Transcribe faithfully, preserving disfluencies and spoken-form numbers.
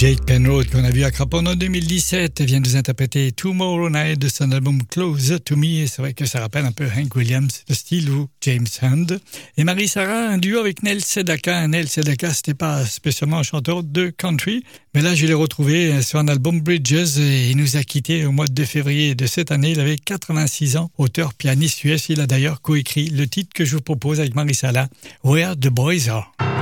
Jake Penrose, qu'on a vu à Craponne en deux mille dix-sept, vient nous interpréter Tomorrow Night de son album Closer to Me. Et c'est vrai que ça rappelle un peu Hank Williams, le style ou James Hunt. Et Marie-Sara, un duo avec Nel Sedaka. Nel Sedaka, c'était pas spécialement un chanteur de country, mais là, je l'ai retrouvé sur un album Bridges et il nous a quittés au mois de février de cette année. Il avait quatre-vingt-six ans, auteur pianiste U S. Il a d'ailleurs coécrit le titre que je vous propose avec Marie-Sara, Where the Boys Are.